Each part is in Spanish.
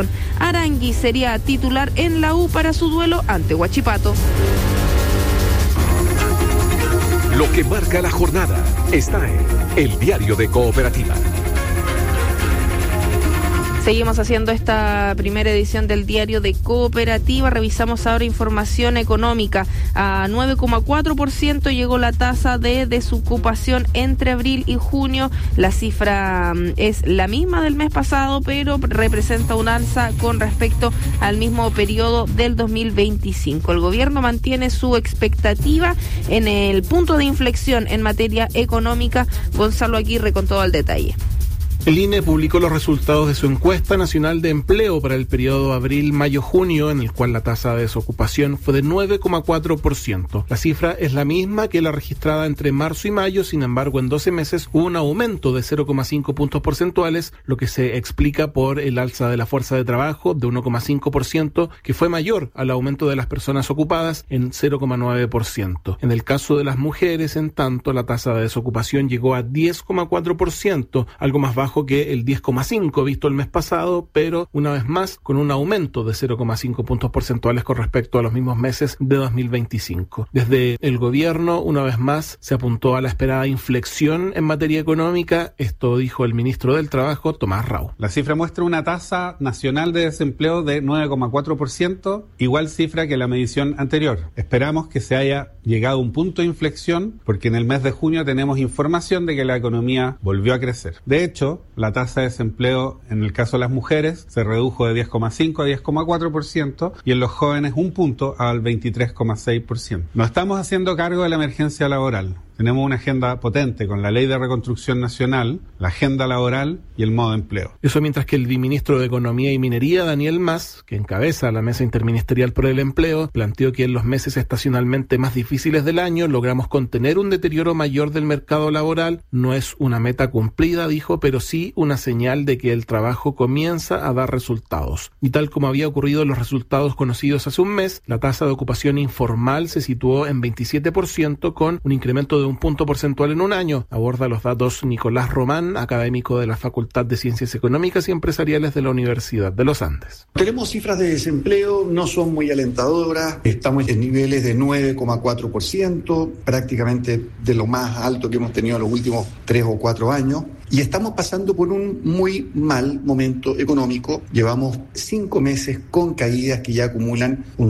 Everton. Arangui sería titular en la U para su duelo ante Huachipato. Lo que marca la jornada está en el Diario de Cooperativa. Seguimos haciendo esta primera edición del Diario de Cooperativa. Revisamos ahora información económica. A 9,4% llegó la tasa de desocupación entre abril y junio. La cifra es la misma del mes pasado, pero representa un alza con respecto al mismo periodo del 2025. El gobierno mantiene su expectativa en el punto de inflexión en materia económica. Gonzalo Aguirre con todo el detalle. El INE publicó los resultados de su encuesta nacional de empleo para el periodo abril-mayo-junio, en el cual la tasa de desocupación fue de 9,4%. La cifra es la misma que la registrada entre marzo y mayo, sin embargo, en 12 meses hubo un aumento de 0,5 puntos porcentuales, lo que se explica por el alza de la fuerza de trabajo de 1,5%, que fue mayor al aumento de las personas ocupadas en 0,9%. En el caso de las mujeres, en tanto, la tasa de desocupación llegó a 10,4%, algo más bajo que el 10,5 visto el mes pasado, pero una vez más con un aumento de 0,5 puntos porcentuales con respecto a los mismos meses de 2025. Desde el gobierno, una vez más, se apuntó a la esperada inflexión en materia económica. Esto dijo el ministro del Trabajo, Tomás Rau. La cifra muestra una tasa nacional de desempleo de 9,4%, igual cifra que la medición anterior. Esperamos que se haya llegado a un punto de inflexión, porque en el mes de junio tenemos información de que la economía volvió a crecer. De hecho, la tasa de desempleo en el caso de las mujeres se redujo de 10,5 a 10,4% y en los jóvenes un punto al 23,6%. Nos estamos haciendo cargo de la emergencia laboral. Tenemos una agenda potente con la Ley de Reconstrucción Nacional, la agenda laboral y el modo de empleo. Eso mientras que el viceministro de Economía y Minería, Daniel Mas, que encabeza la Mesa Interministerial por el Empleo, planteó que en los meses estacionalmente más difíciles del año logramos contener un deterioro mayor del mercado laboral. No es una meta cumplida, dijo, pero sí una señal de que el trabajo comienza a dar resultados. Y tal como había ocurrido en los resultados conocidos hace un mes, la tasa de ocupación informal se situó en 27% con un incremento de un punto porcentual en un año. Aborda los datos Nicolás Román, académico de la Facultad de Ciencias Económicas y Empresariales de la Universidad de los Andes. Tenemos cifras de desempleo, no son muy alentadoras, estamos en niveles de 9,4%, prácticamente de lo más alto que hemos tenido en los últimos 3 o 4 años. Y estamos pasando por un muy mal momento económico. Llevamos 5 meses con caídas que ya acumulan un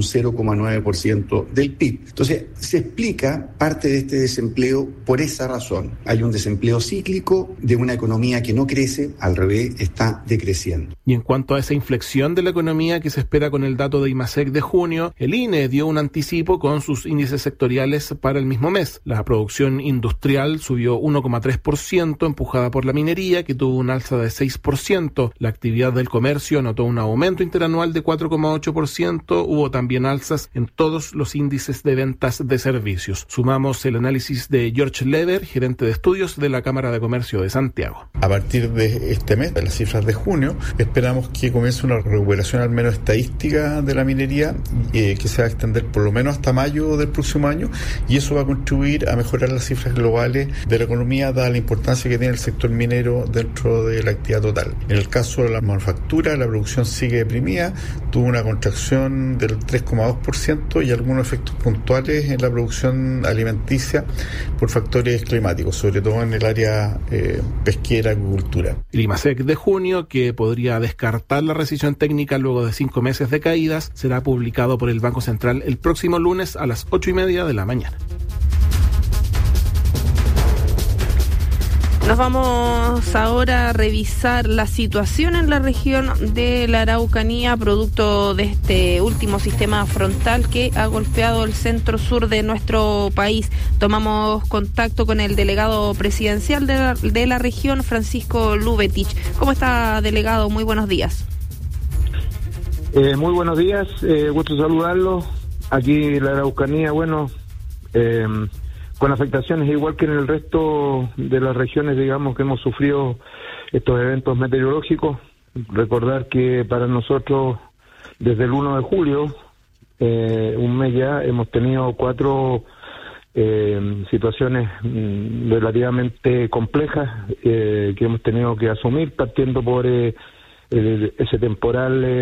0,9% del PIB. Entonces, se explica parte de este desempleo por esa razón. Hay un desempleo cíclico de una economía que no crece, al revés, está decreciendo. Y en cuanto a esa inflexión de la economía que se espera con el dato de IMASEC de junio, el INE dio un anticipo con sus índices sectoriales para el mismo mes. La producción industrial subió 1,3%, empujada por la minería, que tuvo un alza de 6%. La actividad del comercio notó un aumento interanual de 4,8%. Hubo también alzas en todos los índices de ventas de servicios. Sumamos el análisis de George Lever, gerente de estudios de la Cámara de Comercio de Santiago. A partir de este mes, de las cifras de junio, esperamos que comience una recuperación al menos estadística de la minería, que se va a extender por lo menos hasta mayo del próximo año, y eso va a contribuir a mejorar las cifras globales de la economía, dada la importancia que tiene el sector minero dentro de la actividad total. En el caso de la manufactura, la producción sigue deprimida, tuvo una contracción del 3,2% y algunos efectos puntuales en la producción alimenticia por factores climáticos, sobre todo en el área pesquera, agricultura. El IMASEC de junio, que podría descartar la recesión técnica luego de 5 meses de caídas, será publicado por el Banco Central el próximo lunes a las 8:30 de la mañana. Nos vamos ahora a revisar la situación en la región de la Araucanía, producto de este último sistema frontal que ha golpeado el centro-sur de nuestro país. Tomamos contacto con el delegado presidencial de la región, Francisco Lubetich. ¿Cómo está, delegado? Muy buenos días. Muy buenos días, gusto saludarlo. Aquí la Araucanía, con afectaciones igual que en el resto de las regiones, digamos, que hemos sufrido estos eventos meteorológicos. Recordar que para nosotros, desde el 1 de julio, un mes ya, hemos tenido 4 situaciones relativamente complejas que hemos tenido que asumir, partiendo por ese temporal